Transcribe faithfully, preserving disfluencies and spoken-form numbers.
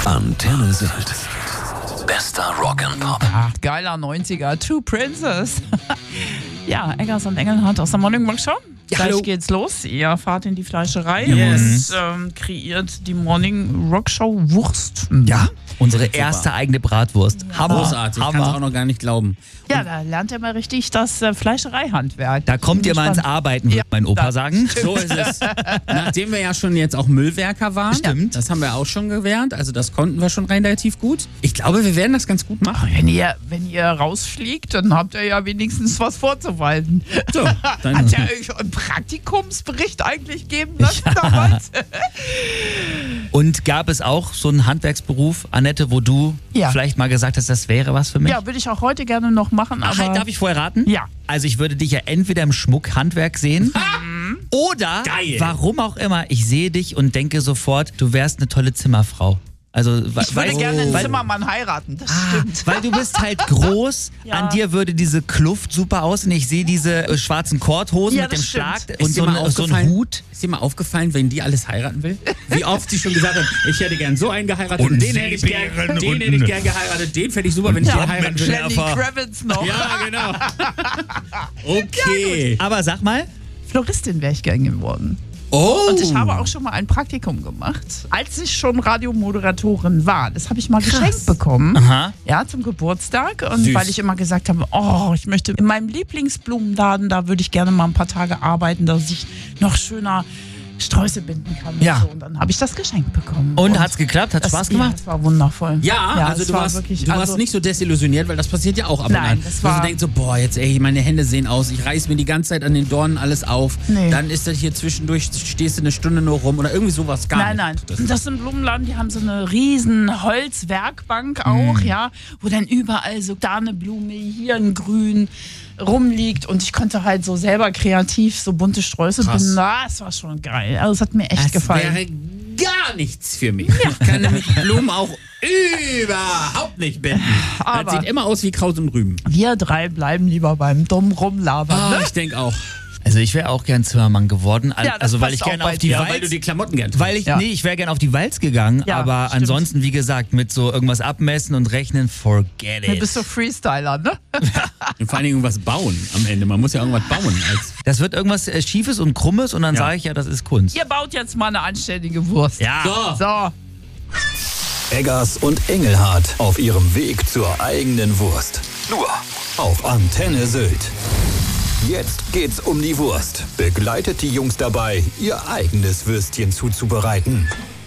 Antenne Sylt. Bester Rock and Pop. Ach, geiler neunziger. Two Princes. Ja, Eggers und Engelhardt aus der Morning Rock Show. Ja, Gleich hallo. geht's los. Ihr fahrt in die Fleischerei Yes. und ähm, kreiert die Morning Rock Show Wurst. Ja, unsere erste eigene Bratwurst. Hammer. Großartig, kann es auch noch gar nicht glauben. Ja, da lernt ihr mal richtig das äh, Fleischereihandwerk. Da kommt ihr mal ins Arbeiten, würde Ja, mein Opa das sagen. So ist es. Nachdem wir ja schon jetzt auch Müllwerker waren, Stimmt. das haben wir auch schon gelernt, also das konnten wir schon relativ gut. Ich glaube, wir werden das ganz gut machen. Wenn ihr, wenn ihr rausfliegt, dann habt ihr ja wenigstens was vorzuweisen. So, dann Hat ja euch einen Praktikumsbericht eigentlich geben lassen damals? Und gab es auch so einen Handwerksberuf, Annette, wo du Ja. vielleicht mal gesagt hast, das wäre was für mich? Ja, würde ich auch heute gerne noch machen. Ach, Aber halt, darf ich vorher raten? Ja. Also ich würde dich ja entweder im Schmuckhandwerk sehen oder, Geil. warum auch immer, ich sehe dich und denke sofort, du wärst eine tolle Zimmerfrau. Also, ich würde gerne einen weil, Zimmermann heiraten, das Ah, stimmt. weil du bist halt groß, Ja. an dir würde diese Kluft super aussehen. Ich sehe diese äh, schwarzen Kordhosen Ja, mit dem das stimmt. Schlag Ist und dir so, mal ein, so ein aufgefallen- Hut. Ist dir mal aufgefallen, wenn die alles heiraten will? Wie oft sie schon gesagt hat, ich hätte gern so einen geheiratet und, Und den hätte ich gern, Seebären den und- hätte ich gern geheiratet, den fände ich super, wenn ich Ja, den heiraten würde. Lenny Kravitz noch. Ja, genau. Okay. Aber sag mal, Floristin wäre ich gern geworden. Oh. Und ich habe auch schon mal ein Praktikum gemacht, als ich schon Radiomoderatorin war. Das habe ich mal geschenkt bekommen. Aha. Ja, zum Geburtstag. Und Süß. weil ich immer gesagt habe, oh, ich möchte in meinem Lieblingsblumenladen, da würde ich gerne mal ein paar Tage arbeiten, dass ich noch schöner Sträuße binden kann. Ja. Und, so. Und dann habe ich das geschenkt bekommen. und hat's geklappt? Hat das, Spaß Ja, gemacht? das war wundervoll. Ja, also es du, war warst, wirklich, du also, warst nicht so desillusioniert, weil das passiert ja auch ab und Nein, an. das Dass war- du denkst so, boah, jetzt ey, meine Hände sehen aus, ich reiß mir die ganze Zeit an den Dornen alles auf. Nee. Dann ist das hier zwischendurch, stehst du eine Stunde nur rum oder irgendwie sowas gar Nein, nein. nicht. Das Das sind Blumenladen, die haben so eine riesen Holzwerkbank auch, ja, wo dann überall so da eine Blume, hier ein Grün rumliegt und ich konnte halt so selber kreativ so bunte Sträuße Krass. binden. Na, es war schon geil. Also es hat mir echt das gefallen. wäre gar nichts für mich. Ich kann nämlich Blumen auch überhaupt nicht binden. Das Aber- sieht immer aus wie Kraut und Rüben. Wir drei bleiben lieber beim dumm rumlabern. Ah, Ne? ich denke auch. Also ich wäre auch gern Zimmermann geworden. Ja, das also weil passt ich auch gerne bei auf die dir, Ja, weil du Walz... die Klamotten gern Weil ich, Ja. nee, ich wäre gerne auf die Walz gegangen, Ja, aber stimmt. ansonsten, wie gesagt, mit so irgendwas abmessen und rechnen, forget Du it. bist so Freestyler, ne? Und vor allen Dingen irgendwas bauen am Ende. Man muss ja irgendwas bauen. Als Das wird irgendwas äh, Schiefes und Krummes und dann Ja. sage ich ja, das ist Kunst. Ihr baut jetzt mal eine anständige Wurst. Ja. so. So. Eggers und Engelhardt auf ihrem Weg zur eigenen Wurst. Nur auf Antenne Sylt. Jetzt geht's um die Wurst. Begleitet die Jungs dabei, ihr eigenes Würstchen zuzubereiten.